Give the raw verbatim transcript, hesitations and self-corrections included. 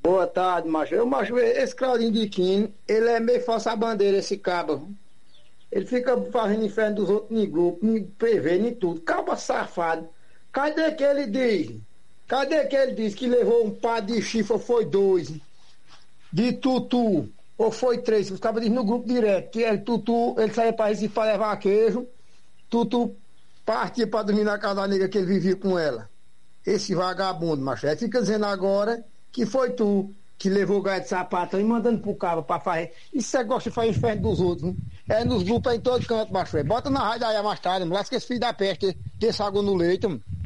Boa tarde, macho. Eu, macho, esse Claudinho de Quino, ele é meio falsa bandeira, esse cabo. Ele fica fazendo inferno dos outros em grupo, em P V, em tudo. Caba safado. Cadê que ele diz? Cadê que ele diz que levou um par de chifre, ou foi dois? De tutu, ou foi três? Os cabas dizem no grupo direto, que ele, tutu, ele saía para Recife para levar queijo, tutu partia para dormir na casa da nega que ele vivia com ela. Esse vagabundo, macho. Ele fica dizendo agora que foi tu que levou o gaio de sapato e mandando pro cabo pra fazer. Isso você gosta de fazer inferno dos outros, hein? É nos grupos aí em todo canto, macho. Bota na rádio aí mais tarde, não lasca esse filho da peste, desse água no leite, mano.